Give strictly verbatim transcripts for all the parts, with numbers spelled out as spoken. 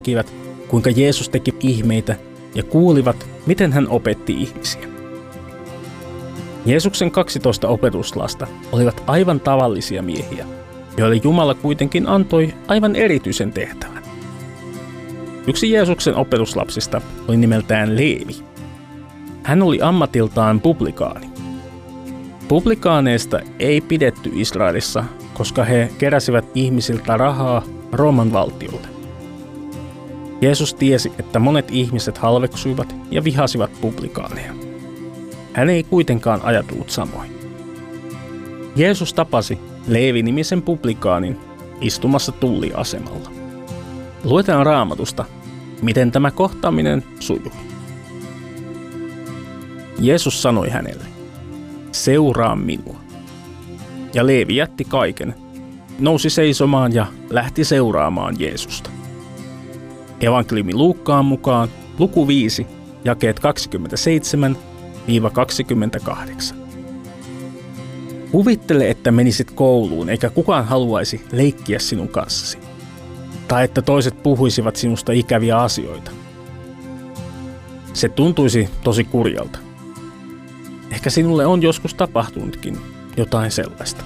näkivät, kuinka Jeesus teki ihmeitä ja kuulivat, miten hän opetti ihmisiä. Jeesuksen kaksitoista opetuslasta olivat aivan tavallisia miehiä, joille Jumala kuitenkin antoi aivan erityisen tehtävän. Yksi Jeesuksen opetuslapsista oli nimeltään Leevi. Hän oli ammatiltaan publikaani. Publikaaneista ei pidetty Israelissa, koska he keräsivät ihmisiltä rahaa Rooman valtiolle. Jeesus tiesi, että monet ihmiset halveksuivat ja vihasivat publikaaneja. Hän ei kuitenkaan ajatellut samoin. Jeesus tapasi Leevi-nimisen publikaanin istumassa tulliasemalla. Luetaan Raamatusta, miten tämä kohtaaminen sujui. Jeesus sanoi hänelle, seuraa minua. Ja Leevi jätti kaiken, nousi seisomaan ja lähti seuraamaan Jeesusta. Evankeliumi Luukkaan mukaan luku viisi, jakeet kaksikymmentäseitsemän kaksikymmentäkahdeksan. Kuvittele, että menisit kouluun eikä kukaan haluaisi leikkiä sinun kanssasi. Tai että toiset puhuisivat sinusta ikäviä asioita. Se tuntuisi tosi kurjalta. Ehkä sinulle on joskus tapahtunutkin jotain sellaista.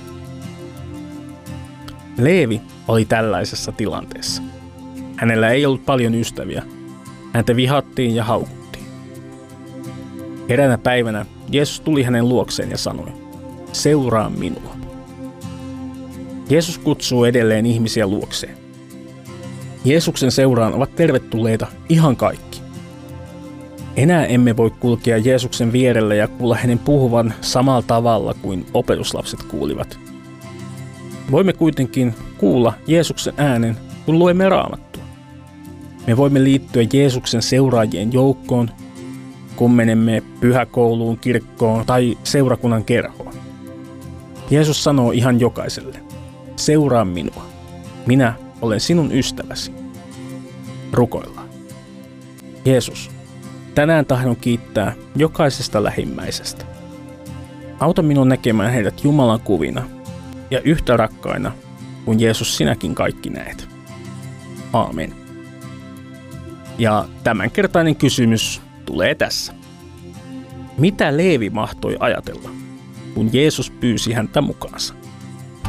Leevi oli tällaisessa tilanteessa. Hänellä ei ollut paljon ystäviä. Häntä vihattiin ja haukuttiin. Eräänä päivänä Jeesus tuli hänen luokseen ja sanoi, seuraa minua. Jeesus kutsuu edelleen ihmisiä luokseen. Jeesuksen seuraan ovat tervetulleita ihan kaikki. Enää emme voi kulkea Jeesuksen vierellä ja kuulla hänen puhuvan samalla tavalla kuin opetuslapset kuulivat. Voimme kuitenkin kuulla Jeesuksen äänen, kun luemme Raamattua. Me voimme liittyä Jeesuksen seuraajien joukkoon, kun menemme pyhäkouluun, kirkkoon tai seurakunnan kerhoon. Jeesus sanoo ihan jokaiselle, seuraa minua. Minä olen sinun ystäväsi. Rukoillaan. Jeesus, tänään tahdon kiittää jokaisesta lähimmäisestä. Auta minun näkemään heidät Jumalan kuvina ja yhtä rakkaina kuin Jeesus sinäkin kaikki näet. Aamen. Ja tämänkertainen kysymys tulee tässä. Mitä Leevi mahtoi ajatella, kun Jeesus pyysi häntä mukaansa?